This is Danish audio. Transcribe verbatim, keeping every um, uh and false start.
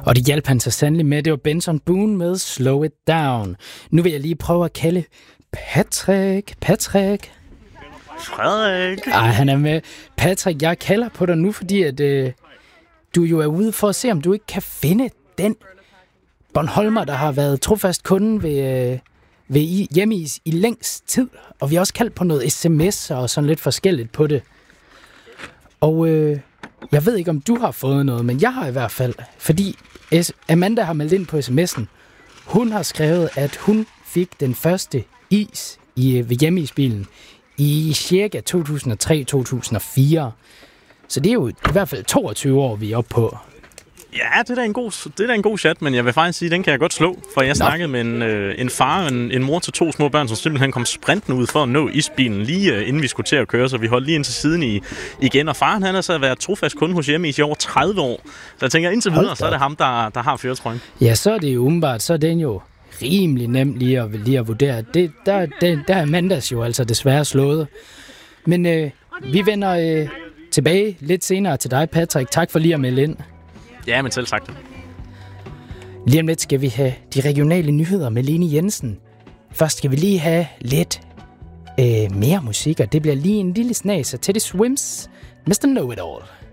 Og det hjalp han så sandelig med. Det var Benson Boone med Slow It Down. Nu vil jeg lige prøve at kalde Patrick. Patrick. Frederik. Ej, han er med. Patrick, jeg kalder på dig nu, fordi at, øh, du jo er ude for at se, om du ikke kan finde den Bornholmer, der har været trofast kunde ved, øh, ved I, hjemmeis i længst tid. Og vi har også kaldt på noget sms og sådan lidt forskelligt på det. Og øh, jeg ved ikke, om du har fået noget, men jeg har i hvert fald. Fordi Amanda har meldt ind på sms'en. Hun har skrevet, at hun fik den første is i, ved hjemmeisbilen i cirka to tusind og tre til to tusind og fire. Så det er jo i hvert fald toogtyve år, vi er oppe på. Ja, det er da en god, det er da en god chat, men jeg vil faktisk sige, den kan jeg godt slå. For jeg Nå. snakkede med en, øh, en far og en, en mor til to små børn, som simpelthen kom sprintende ud for at nå isbilen, lige øh, inden vi skulle til at køre. Så vi holdt lige ind til siden i, igen. Og faren, han har så været trofast kunde hos Hjemmeis i over tredive år. Så jeg tænker, indtil videre, så er det ham, der, der har førertrøjen. Ja, så er det jo umiddelbart, så er den jo rimelig nem lige at, lige at vurdere. Det, der, der, der er Mandas jo altså desværre slået. Men øh, vi vender øh, tilbage lidt senere til dig, Patrick. Tak for lige at melde ind. Ja, men selv sagt det. Lige om lidt skal vi have de regionale nyheder med Lene Jensen. Først skal vi lige have lidt øh, mere musik, og det bliver lige en lille snas af Teddy Swims, mister Know It All.